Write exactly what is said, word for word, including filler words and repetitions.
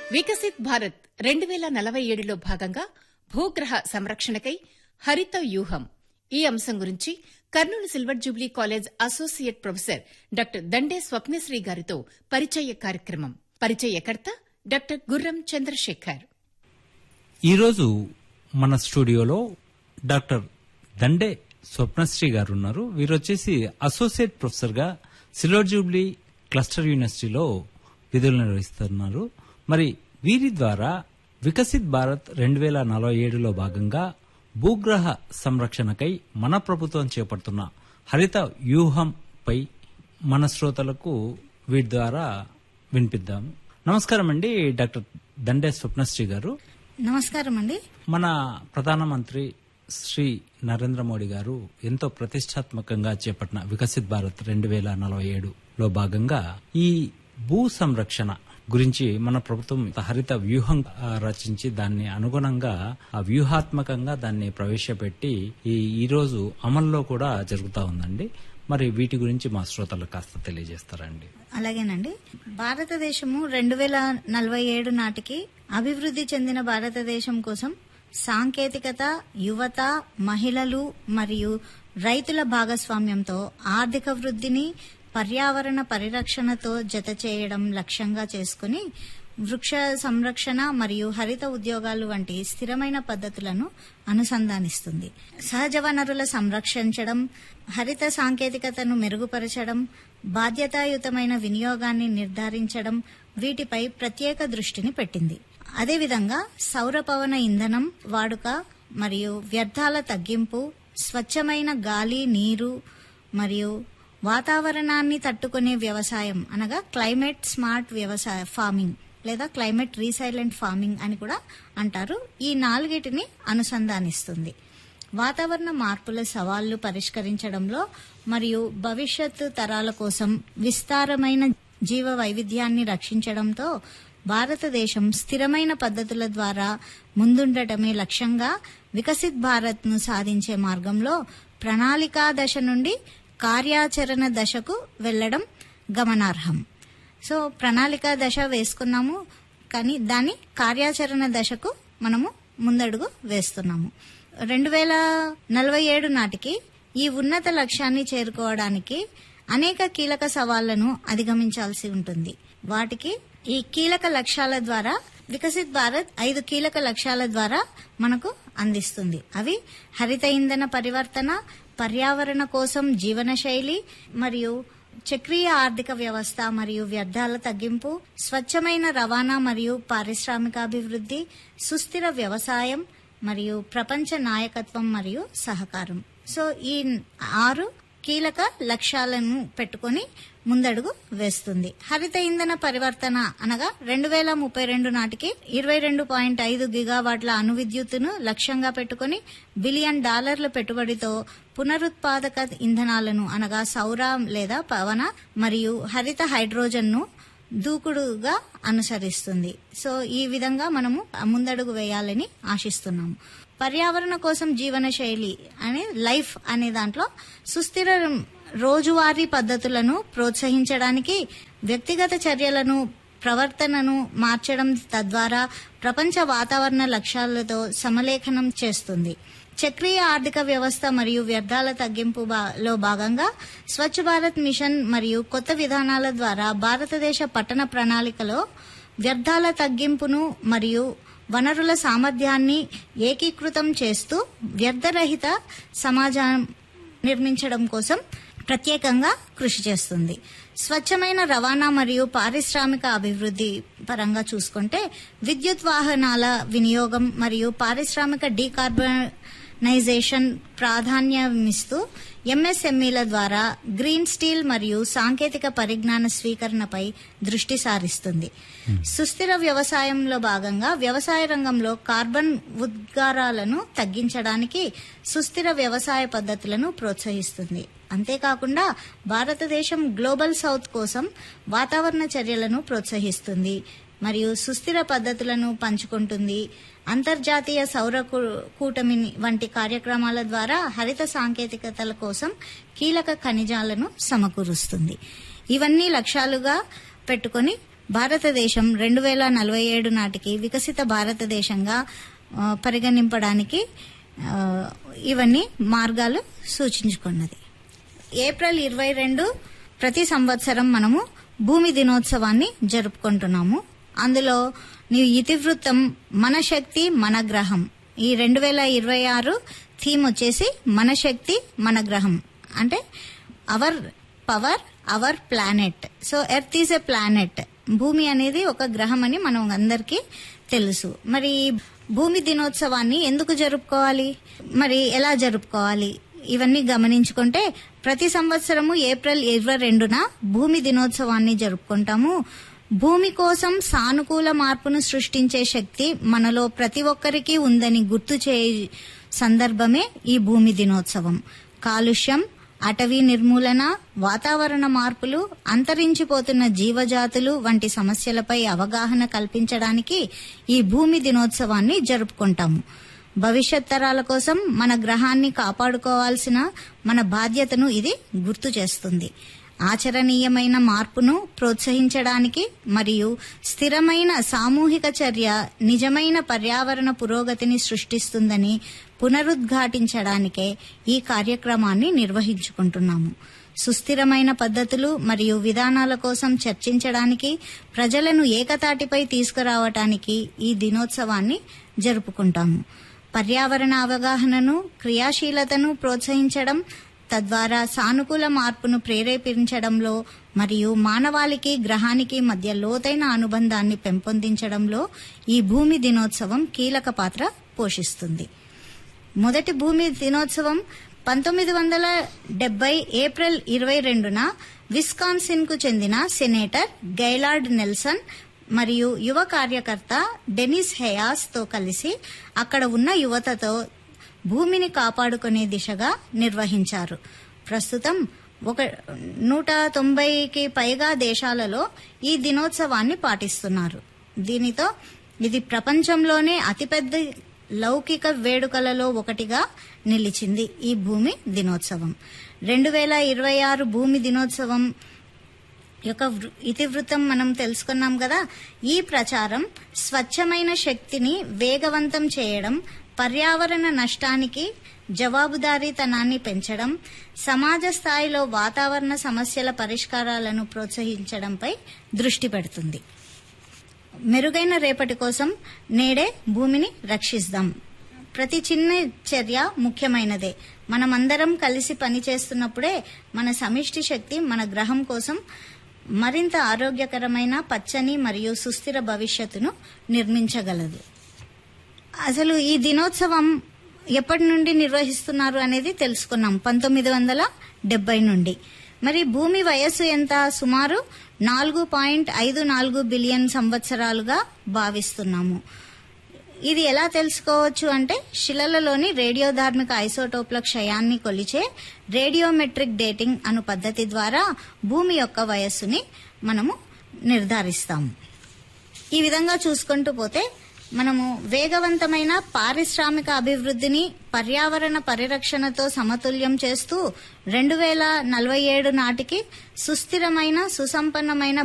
వికసిత్ భారత్ రెండు వేల నలభై ఏడులో భాగంగా భూగ్రహ సంరక్షణకై హరిత వ్యూహం ఈ అంశం గురించి Kurnool silver Jubilee college associate professor doctor Dande Swapnasri గారితో పరిచయ కార్యక్రమం. పరిచయకర్త డాక్టర్ గుర్రం చంద్రశేఖర్. ఈరోజు మన స్టూడియోలో డాక్టర్ దండే స్వప్నశ్రీ గారు ఉన్నారు. వీరు వచ్చేసి అసోసియేట్ ప్రొఫెసర్ గా సిల్వర్ జూబ్లీ క్లస్టర్ యూనివర్సిటీలో విధులు నిర్వహిస్తున్నారు. మరి వీరి ద్వారా వికసిత్ భారత్ రెండు వేల నలభై ఏడులో భాగంగా భూగ్రహ సంరక్షణకై మన ప్రభుత్వం చేపడుతున్న హరిత వ్యూహంపై మన శ్రోతలకు వీటి ద్వారా వినిపిద్దాం. నమస్కారం అండి డాక్టర్ దండే స్వప్నశ్రీ గారు. నమస్కారం అండి. మన ప్రధానమంత్రి శ్రీ నరేంద్ర మోడీ గారు ఎంతో ప్రతిష్టాత్మకంగా చేపట్టిన వికసిత్ భారత్ రెండు వేల నలభై ఏడులో భాగంగా ఈ భూ సంరక్షణ గురించి మన ప్రభుత్వం హరిత వ్యూహం రచించి దాన్ని అనుగుణంగా ఆ వ్యూహాత్మకంగా దాన్ని ప్రవేశపెట్టి ఈ ఈ రోజు అమల్లో కూడా జరుగుతూ ఉందండి. మరి వీటి గురించి మా శ్రోతలకు కాస్త తెలియజేస్తారండి. అలాగేనండి. భారతదేశము రెండు వేల నలభై ఏడు నాటికి అభివృద్ధి చెందిన భారతదేశం కోసం సాంకేతికత, యువత, మహిళలు మరియు రైతుల భాగస్వామ్యంతో ఆర్థిక వృద్ధిని పర్యావరణ పరిరక్షణతో జత చేయడం లక్ష్యంగా చేసుకుని వృక్ష సంరక్షణ మరియు హరిత ఉద్యోగాలు వంటి స్థిరమైన పద్ధతులను అనుసంధానిస్తుంది. సహజ వనరుల సంరక్షించడం, హరిత సాంకేతికతను మెరుగుపరచడం, బాధ్యతాయుతమైన వినియోగాన్ని నిర్ధారించడం వీటిపై ప్రత్యేక దృష్టిని పెట్టింది. అదేవిధంగా సౌర పవన ఇంధనం వాడుక మరియు వ్యర్థాల తగ్గింపు, స్వచ్ఛమైన గాలి, నీరు మరియు వాతావరణాన్ని తట్టుకునే వ్యవసాయం అనగా క్లైమేట్ స్మార్ట్ వ్యవసాయ ఫార్మింగ్ లేదా క్లైమేట్ రీసైలెంట్ ఫార్మింగ్ అని కూడా అంటారు. ఈ నాలుగిటిని అనుసంధానిస్తుంది. వాతావరణ మార్పుల సవాళ్లు పరిష్కరించడంలో మరియు భవిష్యత్తు తరాల కోసం విస్తారమైన జీవ వైవిధ్యాన్ని రక్షించడంతో భారతదేశం స్థిరమైన పద్ధతుల ద్వారా ముందుండటమే లక్ష్యంగా వికసిత్ భారత్ ను సాధించే మార్గంలో ప్రణాళికా దశ నుండి కార్యాచరణ దశకు వెళ్లడం గమనార్హం. సో ప్రణాళికా దశ వేసుకున్నాము, కానీ దాని కార్యాచరణ దశకు మనము ముందడుగు వేస్తున్నాము. రెండు వేల నలభై ఏడు నాటికి ఈ ఉన్నత లక్ష్యాన్ని చేరుకోవడానికి అనేక కీలక సవాళ్లను అధిగమించాల్సి ఉంటుంది. వాటికి ఈ కీలక లక్ష్యాల ద్వారా వికసిత్ భారత్ ఐదు కీలక లక్ష్యాల ద్వారా మనకు అందిస్తుంది. అవి హరిత ఇంధన పరివర్తన, పర్యావరణ కోసం జీవన శైలి మరియు చక్రీయ ఆర్థిక వ్యవస్థ మరియు వ్యర్థాల తగ్గింపు, స్వచ్ఛమైన రవాణా మరియు పారిశ్రామికాభివృద్ధి, సుస్థిర వ్యవసాయం మరియు ప్రపంచ నాయకత్వం మరియు సహకారం. సో ఈ ఆరు కీలక లక్ష్యాలను పెట్టుకుని ముందడుగు వేస్తుంది. హరిత ఇంధన పరివర్తన అనగా రెండు వేల ముప్పై రెండు నాటికి ఇరవై రెండు పాయింట్ ఐదు గిగావాట్ల అణు విద్యుత్తును లక్ష్యంగా పెట్టుకుని బిలియన్ డాలర్ల పెట్టుబడితో పునరుత్పాదక ఇంధనాలను అనగా సౌర లేదా పవన మరియు హరిత హైడ్రోజన్ ను దూకుడుగా అనుసరిస్తుంది. సో ఈ విధంగా మనము ముందడుగు వేయాలని ఆశిస్తున్నాము. పర్యావరణ కోసం జీవన శైలి అనే లైఫ్ అనే దాంట్లో సుస్థిర రోజువారీ పద్ధతులను ప్రోత్సహించడానికి వ్యక్తిగత చర్యలను, ప్రవర్తనను మార్చడం తద్వారా ప్రపంచ వాతావరణ లక్ష్యాలతో సమలేఖనం చేస్తుంది. చక్రీయ ఆర్థిక వ్యవస్థ మరియు వ్యర్థాల తగ్గింపులో భాగంగా స్వచ్ఛ భారత్ మిషన్ మరియు కొత్త విధానాల ద్వారా భారతదేశ పట్టణ ప్రణాళికలో వ్యర్థాల తగ్గింపును మరియు వనరుల సామర్థ్యాన్ని ఏకీకృతం చేస్తూ వ్యర్థరహిత సమాజం నిర్మించడం కోసం ప్రత్యేకంగా కృషి చేస్తుంది. స్వచ్ఛమైన రవాణా మరియు పారిశ్రామిక అభివృద్ధి పరంగా చూసుకుంటే విద్యుత్ వాహనాల వినియోగం మరియు పారిశ్రామిక డీకార్బనైజేషన్ ప్రాధాన్యమిస్తూ ఎంఎస్ఎంఈల ద్వారా గ్రీన్ స్టీల్ మరియు సాంకేతిక పరిజ్ఞాన స్వీకరణపై దృష్టి సారిస్తుంది. సుస్థిర వ్యవసాయంలో భాగంగా వ్యవసాయ రంగంలో కార్బన్ ఉద్గారాలను తగ్గించడానికి సుస్థిర వ్యవసాయ పద్ధతులను ప్రోత్సహిస్తుంది. అంతేకాకుండా భారతదేశం గ్లోబల్ సౌత్ కోసం వాతావరణ చర్యలను ప్రోత్సహిస్తుంది మరియు సుస్థిర పద్ధతులను పంచుకుంటుంది. అంతర్జాతీయ సౌర కూటమి వంటి కార్యక్రమాల ద్వారా హరిత సాంకేతికతల కోసం కీలక ఖనిజాలను సమకూరుస్తుంది. ఇవన్నీ లక్ష్యాలుగా పెట్టుకుని భారతదేశం రెండు వేల నలభై ఏడు నాటికి వికసిత భారతదేశంగా ఆ, పరిగణింపడానికి ఆ, ఇవన్నీ మార్గాలు సూచించుకున్నది. ఏప్రిల్ ఇరవై రెండు ప్రతి సంవత్సరం మనము భూమి దినోత్సవాన్ని జరుపుకుంటున్నాము. అందులో నీ ఇతివృత్తం మన శక్తి మన గ్రహం. ఈ రెండు వేల ఇరవై ఆరు థీమ్ వచ్చేసి మన శక్తి మన గ్రహం, అంటే hour power our planet. So earth is a planet, భూమి అనేది ఒక గ్రహం అని మనం అందరికీ తెలుసు. మరి భూమి దినోత్సవాన్ని ఎందుకు జరుపుకోవాలి, మరి ఎలా జరుపుకోవాలి, ఇవన్నీ గమనించుకుంటే ప్రతి సంవత్సరము ఏప్రిల్ ఇరవై రెండున భూమి దినోత్సవాన్ని జరుపుకుంటాము. భూమి కోసం సానుకూల మార్పును సృష్టించే శక్తి మనలో ప్రతి ఒక్కరికి ఉందని గుర్తు చే సందర్భమే ఈ భూమి దినోత్సవం. కాలుష్యం, అటవీ నిర్మూలన, వాతావరణ మార్పులు, అంతరించిపోతున్న జీవజాతులు వంటి సమస్యలపై అవగాహన కల్పించడానికి ఈ భూమి దినోత్సవాన్ని జరుపుకుంటాము. భవిష్యత్ తరాల కోసం మన గ్రహాన్ని కాపాడుకోవాల్సిన మన బాధ్యతను ఇది గుర్తు చేస్తుంది. ఆచరణీయమైన మార్పును ప్రోత్సహించడానికి మరియు స్థిరమైన సామూహిక చర్య నిజమైన పర్యావరణ పురోగతిని సృష్టిస్తుందని పునరుద్ఘాటించడానికే ఈ కార్యక్రమాన్ని నిర్వహించుకుంటున్నాము. సుస్థిరమైన పద్ధతులు మరియు విధానాల కోసం చర్చించడానికి, ప్రజలను ఏకతాటిపై తీసుకురావటానికి ఈ దినోత్సవాన్ని జరుపుకుంటాము. పర్యావరణ అవగాహనను, క్రియాశీలతను ప్రోత్సహించడం, తద్వారా సానుకూల మార్పును ప్రేరేపించడంలో మరియు మానవాళికి గ్రహానికి మధ్య లోతైన అనుబంధాన్ని పెంపొందించడంలో ఈ భూమి దినోత్సవం కీలక పాత్ర పోషిస్తుంది. మొదటి భూమి దినోత్సవం పంతొమ్మిది వందల డెబ్బై ఏప్రిల్ ఇరవై రెండున విస్కాన్సిన్ కు చెందిన సెనేటర్ గైలార్డ్ నెల్సన్ మరియు యువ కార్యకర్త డెనిస్ హెయాస్ తో కలిసి అక్కడ ఉన్న యువతతో భూమిని కాపాడుకునే దిశగా నిర్వహించారు. ప్రస్తుతం ఒక నూట తొంభైకి పైగా దేశాలలో ఈ దినోత్సవాన్ని పాటిస్తున్నారు. దీనితో ఇది ప్రపంచంలోనే అతిపెద్ద లౌకిక వేడుకలలో ఒకటిగా నిలిచింది ఈ భూమి దినోత్సవం. రెండు వేల ఇరవై ఆరు భూమి దినోత్సవం యొక్క ఇతివృత్తం మనం తెలుసుకున్నాం కదా. ఈ ప్రచారం స్వచ్ఛమైన శక్తిని వేగవంతం చేయడం, పర్యావరణ నష్టానికి జవాబుదారీతనాన్ని పెంచడం, సమాజ స్థాయిలో వాతావరణ సమస్యల పరిష్కారాలను ప్రోత్సహించడంపై దృష్టి పెడుతుంది. మెరుగైన రేపటి కోసం నేడే భూమిని రక్షిద్దాం. ప్రతి చిన్న చర్య ముఖ్యమైనదే. మనమందరం కలిసి పనిచేస్తున్నప్పుడే మన సమిష్టి శక్తి మన గ్రహం కోసం మరింత ఆరోగ్యకరమైన, పచ్చని మరియు సుస్థిర భవిష్యత్తును నిర్మించగలదు. అసలు ఈ దినోత్సవం ఎప్పటి నుండి నిర్వహిస్తున్నారు అనేది తెలుసుకున్నాం. పంతొమ్మిది వందల డెబ్బై నుండి. మరి భూమి వయస్సు ఎంత? సుమారు నాలుగు పాయింట్ ఐదు నాలుగు బిలియన్ సంవత్సరాలుగా భావిస్తున్నాము. ఇది ఎలా తెలుసుకోవచ్చు అంటే శిలలలోని రేడియోధార్మిక ఐసోటోప్ల క్షయాన్ని కొలిచే రేడియోమెట్రిక్ డేటింగ్ అను పద్ధతి ద్వారా భూమి యొక్క వయస్సుని మనము నిర్ధారిస్తాము. ఈ విధంగా చూసుకుంటూ పోతే మనము వేగవంతమైన పారిశ్రామిక అభివృద్ధిని పర్యావరణ పరిరక్షణతో సమతుల్యం చేస్తూ రెండు వేల నలభై ఏడు నాటికి సుస్థిరమైన, సుసంపన్నమైన